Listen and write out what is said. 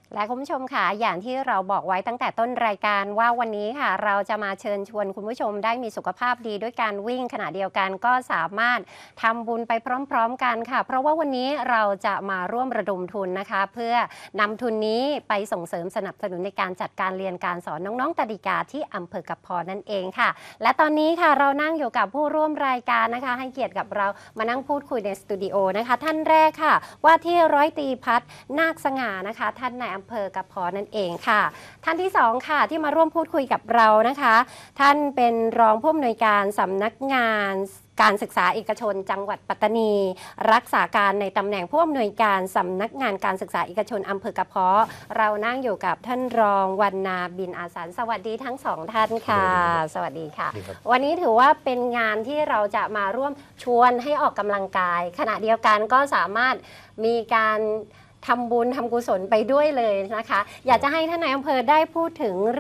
และคุณผู้ชมค่ะอย่างที่เราบอกไว้ตั้งแต่ต้นรายการว่าวันนี้ค่ะเราจะมาเชิญชวนคุณผู้ชมได้มีสุขภาพดีด้วยการวิ่งขณะเดียวกันก็สามารถทำบุญไปพร้อมๆกันค่ะเพราะว่าวันนี้เราจะมาร่วมระดมทุนนะคะเพื่อนำทุนนี้ไปส่งเสริมสนับสนุนในการจัดการเรียนการสอนน้องๆตดิกาที่อำเภอกระพรนั่นเองค่ะและตอนนี้ค่ะเรานั่งอยู่กับผู้ร่วมรายการนะคะให้เกียรติกับเรามานั่งพูดคุยในสตูดิโอนะคะท่านแรกค่ะว่าที่ร้อยตรีพัฒน์นาคสง่านะคะท่านในอำเภอกระพรนั่นเองค่ะท่านที่สองค่ะที่มาร่วมพูดคุยกับเรานะคะท่านเป็นรองผู้อำนวยการสำนักงานการศึกษาเอกชนจังหวัดปัตตานีรักษาการในตำแหน่งผู้อำนวยการสำนักงานการศึกษาเอกชนอำเภอกระเพาะเรานั่งอยู่กับท่านรองวรรณาบินอาสันสวัสดีทั้งสองท่านค่ะสวัสดีค่ะวันนี้ถือว่าเป็นงานที่เราจะมาร่วมชวนให้ออกกำลังกายขณะเดียวกันก็สามารถมีการทำบุญทำกุศลไปด้วยเลยนะคะอยากจะให้ท่านนายอำเภอได้พูดถึง